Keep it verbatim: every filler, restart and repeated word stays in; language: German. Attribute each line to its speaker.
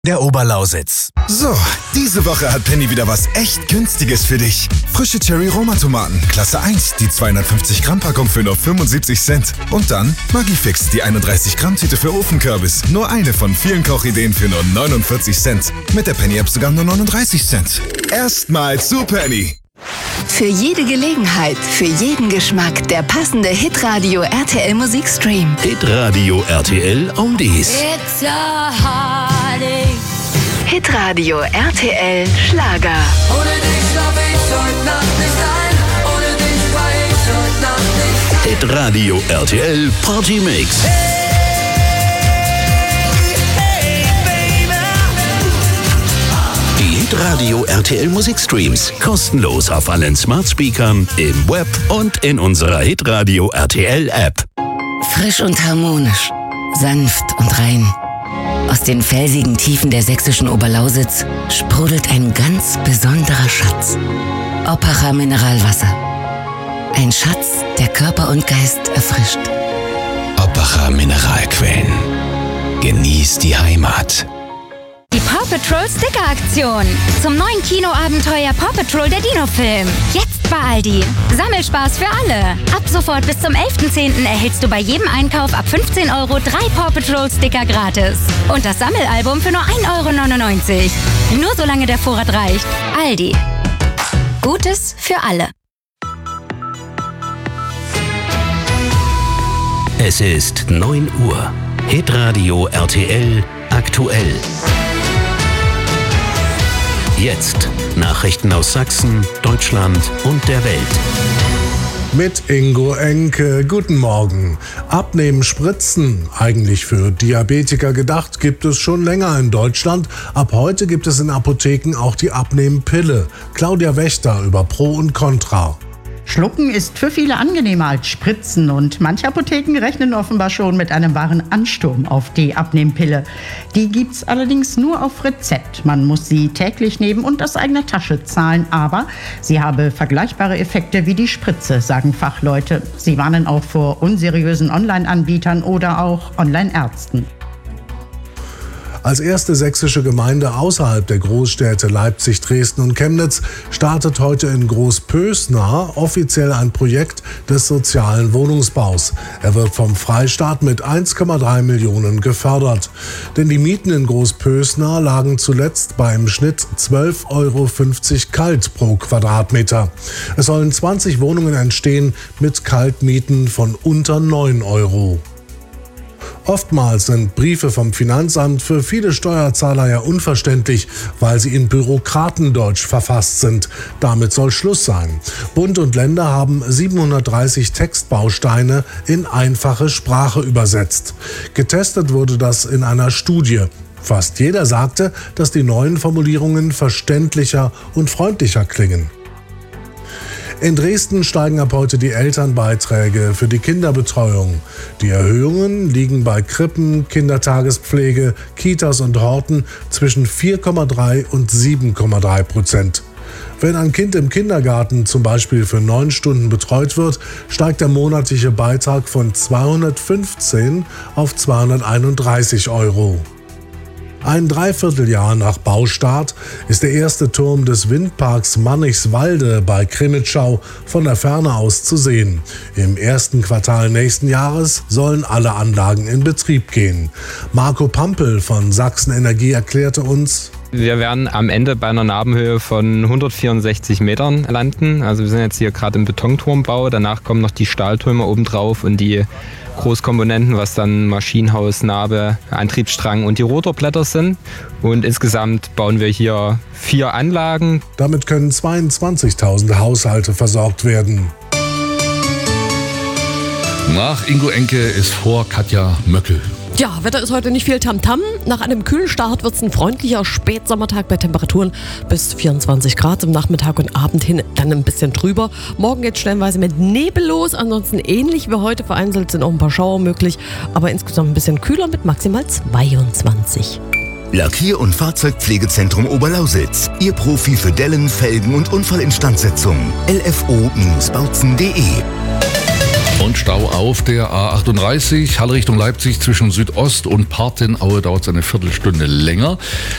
Speaker 1: Der Oberlausitz.
Speaker 2: So, diese Woche hat Penny wieder was echt Günstiges für dich. Frische Cherry-Roma-Tomaten, Klasse eins, die zweihundertfünfzig Gramm Packung für nur fünfundsiebzig Cent. Und dann Magifix, die einunddreißig Gramm Tüte für Ofenkürbis. Nur eine von vielen Kochideen für nur neunundvierzig Cent. Mit der Penny-App sogar nur neununddreißig Cent. Erstmal zu Penny.
Speaker 3: Für jede Gelegenheit, für jeden Geschmack der passende Hitradio R T L Musikstream.
Speaker 4: Hitradio R T L Oldies.
Speaker 3: It's a heartache. Hitradio R T L Schlager.
Speaker 5: Ohne dich schlaf ich heute Nacht nicht ein. Ohne dich war ich heute Nacht nicht ein.
Speaker 4: Hitradio R T L Party Mix. Die Hitradio R T L Musikstreams kostenlos auf allen Smart Speakern, im Web und in unserer Hitradio R T L App.
Speaker 3: Frisch und harmonisch, sanft und rein. Aus den felsigen Tiefen der sächsischen Oberlausitz sprudelt ein ganz besonderer Schatz. Oppacher Mineralwasser. Ein Schatz, der Körper und Geist erfrischt.
Speaker 6: Oppacher Mineralquellen. Genießt die Heimat.
Speaker 7: Die Paw Patrol Sticker-Aktion. Zum neuen Kinoabenteuer Paw Patrol der Dino-Film. Jetzt bei Aldi. Sammelspaß für alle. Ab sofort bis zum elften zehnten erhältst du bei jedem Einkauf ab fünfzehn Euro drei Paw Patrol Sticker gratis. Und das Sammelalbum für nur ein Euro neunundneunzig. Nur solange der Vorrat reicht. Aldi. Gutes für alle.
Speaker 4: Es ist neun Uhr. Hitradio R T L aktuell. Jetzt Nachrichten aus Sachsen, Deutschland und der Welt.
Speaker 8: Mit Ingo Enke. Guten Morgen. Abnehmen spritzen, eigentlich für Diabetiker gedacht, gibt es schon länger in Deutschland. Ab heute gibt es in Apotheken auch die Abnehmpille. Claudia Wächter über Pro und Contra.
Speaker 9: Schlucken ist für viele angenehmer als Spritzen und manche Apotheken rechnen offenbar schon mit einem wahren Ansturm auf die Abnehmpille. Die gibt's allerdings nur auf Rezept. Man muss sie täglich nehmen und aus eigener Tasche zahlen, aber sie habe vergleichbare Effekte wie die Spritze, sagen Fachleute. Sie warnen auch vor unseriösen Online-Anbietern oder auch Online-Ärzten.
Speaker 8: Als erste sächsische Gemeinde außerhalb der Großstädte Leipzig, Dresden und Chemnitz startet heute in Großpösna offiziell ein Projekt des sozialen Wohnungsbaus. Er wird vom Freistaat mit eins Komma drei Millionen gefördert. Denn die Mieten in Großpösna lagen zuletzt beim Schnitt zwölf Euro fünfzig kalt pro Quadratmeter. Es sollen zwanzig Wohnungen entstehen mit Kaltmieten von unter neun Euro. Oftmals sind Briefe vom Finanzamt für viele Steuerzahler ja unverständlich, weil sie in Bürokratendeutsch verfasst sind. Damit soll Schluss sein. Bund und Länder haben siebenhundertdreißig Textbausteine in einfache Sprache übersetzt. Getestet wurde das in einer Studie. Fast jeder sagte, dass die neuen Formulierungen verständlicher und freundlicher klingen. In Dresden steigen ab heute die Elternbeiträge für die Kinderbetreuung. Die Erhöhungen liegen bei Krippen, Kindertagespflege, Kitas und Horten zwischen vier Komma drei und sieben Komma drei Prozent. Wenn ein Kind im Kindergarten zum Beispiel für neun Stunden betreut wird, steigt der monatliche Beitrag von zweihundertfünfzehn auf zweihunderteinunddreißig Euro. Ein Dreivierteljahr nach Baustart ist der erste Turm des Windparks Mannichswalde bei Krimitschau von der Ferne aus zu sehen. Im ersten Quartal nächsten Jahres sollen alle Anlagen in Betrieb gehen. Marco Pampel von Sachsen Energie erklärte uns:
Speaker 10: Wir werden am Ende bei einer Nabenhöhe von hundertvierundsechzig Metern landen. Also wir sind jetzt hier gerade im Betonturmbau. Danach kommen noch die Stahltürme obendrauf und die Großkomponenten, was dann Maschinenhaus, Nabe, Antriebsstrang und die Rotorblätter sind. Und insgesamt bauen wir hier vier Anlagen.
Speaker 8: Damit können zweiundzwanzigtausend Haushalte versorgt werden.
Speaker 11: Nach Ingo Enke ist vor Katja Möckel.
Speaker 12: Ja, Wetter ist heute nicht viel Tamtam. Nach einem kühlen Start wird es ein freundlicher Spätsommertag bei Temperaturen bis vierundzwanzig Grad. Im Nachmittag und Abend hin dann ein bisschen drüber. Morgen geht es stellenweise mit Nebel los. Ansonsten ähnlich wie heute. Vereinzelt sind auch ein paar Schauer möglich. Aber insgesamt ein bisschen kühler mit maximal zweiundzwanzig.
Speaker 1: Lackier- und Fahrzeugpflegezentrum Oberlausitz. Ihr Profi für Dellen, Felgen und Unfallinstandsetzung. L F O Bautzen punkt de
Speaker 11: Und Stau auf der A achtunddreißig, Halle Richtung Leipzig zwischen Südost und Partenaue dauert es eine Viertelstunde länger.